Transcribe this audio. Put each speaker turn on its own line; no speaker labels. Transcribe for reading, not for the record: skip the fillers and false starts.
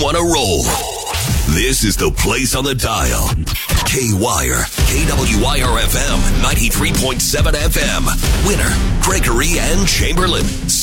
want to roll. This is the place on the dial. K-Wire, KWIR-FM, 93.7 FM. Winner, Gregory and Chamberlain.